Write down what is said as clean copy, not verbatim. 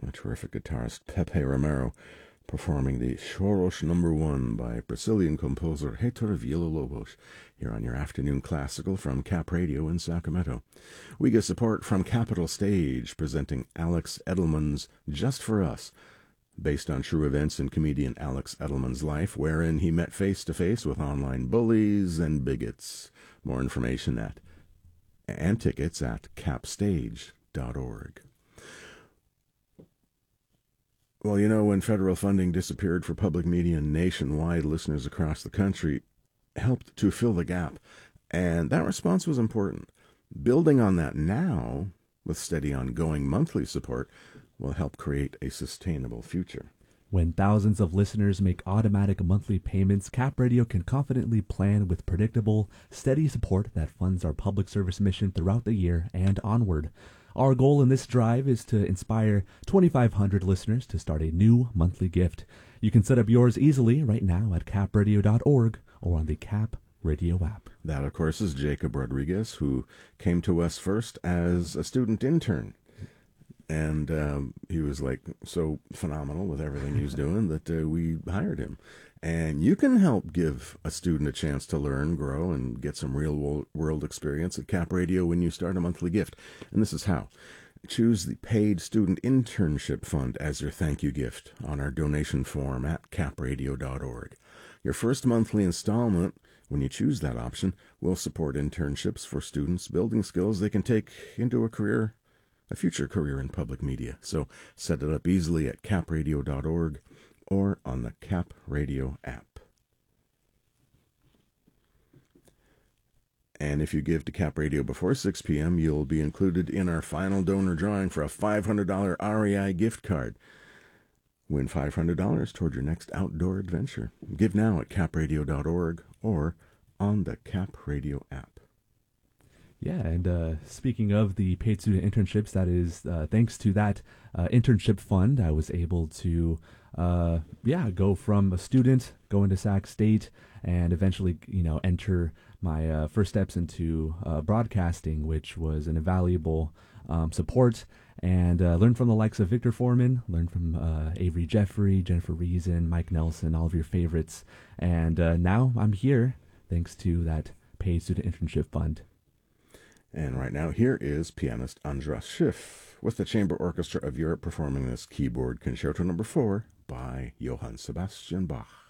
a terrific guitarist, Pepe Romero, performing the Choros Number 1 by Brazilian composer Heitor Villa-Lobos here on your afternoon classical from Cap Radio in Sacramento. We get support from Capital Stage, presenting Alex Edelman's Just For Us, based on true events in comedian Alex Edelman's life, wherein he met face-to-face with online bullies and bigots. More information and tickets at capstage.org. Well, you know, when federal funding disappeared for public media nationwide, listeners across the country helped to fill the gap, and that response was important. Building on that now, with steady ongoing monthly support, will help create a sustainable future. When thousands of listeners make automatic monthly payments, Cap Radio can confidently plan with predictable, steady support that funds our public service mission throughout the year and onward. Our goal in this drive is to inspire 2,500 listeners to start a new monthly gift. You can set up yours easily right now at capradio.org or on the Cap Radio app. That, of course, is Jacob Rodriguez, who came to us first as a student intern. And he was like so phenomenal with everything he was doing that we hired him. And you can help give a student a chance to learn, grow, and get some real-world experience at Cap Radio when you start a monthly gift. And this is how. Choose the Paid Student Internship Fund as your thank you gift on our donation form at capradio.org. Your first monthly installment, when you choose that option, will support internships for students building skills they can take into a future career in public media. So set it up easily at capradio.org or on the Cap Radio app. And if you give to Cap Radio before 6 p.m., you'll be included in our final donor drawing for a $500 REI gift card. Win $500 toward your next outdoor adventure. Give now at capradio.org or on the Cap Radio app. Yeah, and speaking of the paid student internships, that is thanks to that internship fund, I was able to go from a student, go into Sac State, and eventually, enter my first steps into broadcasting, which was an invaluable support, and learn from the likes of Victor Foreman, learn from Avery Jeffrey, Jennifer Reason, Mike Nelson, all of your favorites, and now I'm here thanks to that paid student internship fund. And right now, here is pianist Andras Schiff with the Chamber Orchestra of Europe performing this keyboard concerto number 4 by Johann Sebastian Bach.